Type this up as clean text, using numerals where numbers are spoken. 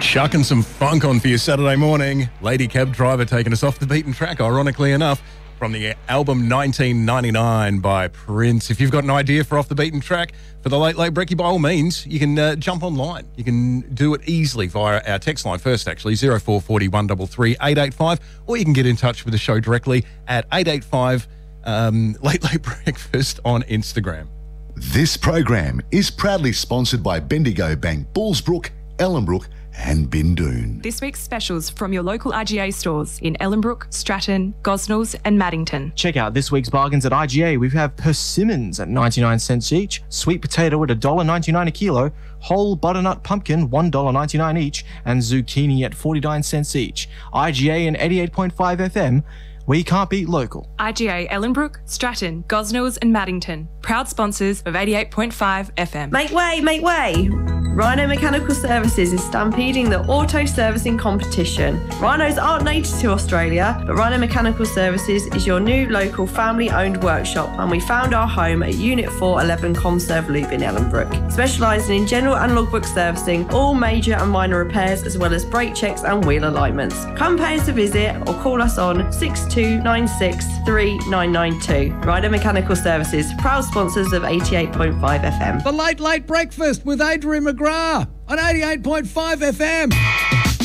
Chucking some funk on for your Saturday morning. Lady Cab Driver taking us off the beaten track, ironically enough, from the album 1999 by Prince. If you've got an idea for Off the Beaten Track for the Late Late Brekkie, by all means, you can jump online. You can do it easily via our text line first, actually, 0440 133 885, or you can get in touch with the show directly at 885 Late Late Breakfast on Instagram. This program is proudly sponsored by Bendigo Bank, Bullsbrook, Ellenbrook and Bindoon. This week's specials from your local IGA stores in Ellenbrook, Stratton, Gosnells and Maddington. Check out this week's bargains at IGA. We have persimmons at 99 cents each, sweet potato at $1.99 a kilo, whole butternut pumpkin $1.99 each, and zucchini at 49 cents each. IGA and 88.5 FM. We can't beat local. IGA Ellenbrook, Stratton, Gosnells and Maddington. Proud sponsors of 88.5 FM. Make way, make way! Rhino Mechanical Services is stampeding the auto servicing competition. Rhinos aren't native to Australia, but Rhino Mechanical Services is your new local family-owned workshop, and we found our home at Unit 411 Comserve Loop in Ellenbrook, specialising in general and logbook servicing, all major and minor repairs, as well as brake checks and wheel alignments. Come pay us a visit or call us on 6296 3992. Rhino Mechanical Services, proud sponsors of 88.5 FM. The Late Late Breakfast with Adrian McGrath on 88.5 FM.